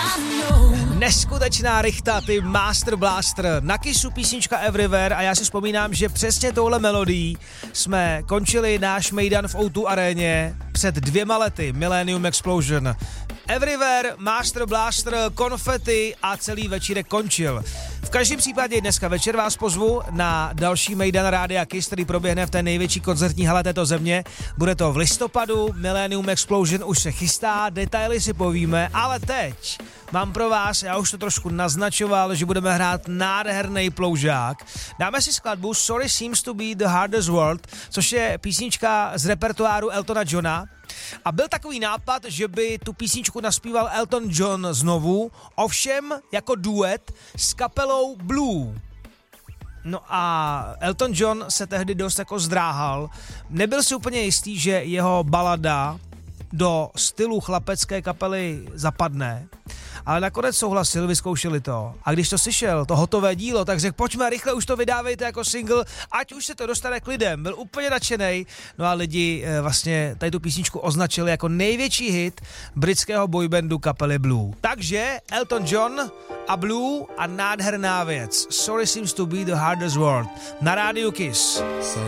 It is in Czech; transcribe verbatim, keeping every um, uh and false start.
Neskutečná rychta, ty Master Blaster, na Kissu písnička Everywhere a já si vzpomínám, že přesně touhle melodií jsme končili náš mejdan v ó dva aréně před dvěma lety, Millennium Explosion. Everywhere, Master Blaster, konfety a celý večírek končil. V každém případě dneska večer vás pozvu na další mejdan Rádia Kiss, který proběhne v té největší koncertní hale této země. Bude to v listopadu, Millennium Explosion už se chystá, detaily si povíme, ale teď mám pro vás, já už to trošku naznačoval, že budeme hrát nádherný ploužák. Dáme si skladbu Sorry Seems to be the Hardest Word, což je písnička z repertoáru Eltona Johna. A byl takový nápad, že by tu písničku naspíval Elton John znovu, ovšem jako duet s kapelou Blue. No a Elton John se tehdy dost jako zdráhal. Nebyl si úplně jistý, že jeho balada do stylu chlapecké kapely zapadne, ale nakonec souhlasil, vyzkoušeli to. A když to slyšel, to hotové dílo, tak řekl, pojďme, rychle už to vydávejte jako single, ať už se to dostane k lidem. Byl úplně nadšenej. No a lidi e, vlastně tady tu písničku označili jako největší hit britského boybandu kapely Blue. Takže Elton John a Blue a nádherná věc. Sorry Seems to be the Hardest Word. Na rádiu Kiss.